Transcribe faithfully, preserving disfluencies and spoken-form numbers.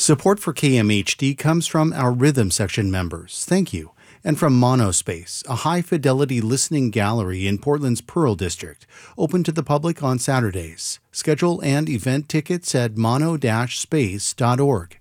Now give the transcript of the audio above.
Support for K M H D comes from our Rhythm Section members. Thank you. And from Monospace, a high-fidelity listening gallery in Portland's Pearl District, open to the public on Saturdays. Schedule and event tickets at mono dash space dot org.